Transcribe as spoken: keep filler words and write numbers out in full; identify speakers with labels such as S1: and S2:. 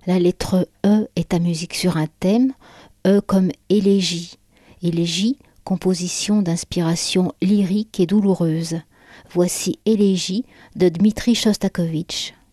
S1: La lettre E est à musique sur un thème, E comme élégie. Élégie, composition d'inspiration lyrique et douloureuse. Voici Élégie de Dmitri Shostakovich.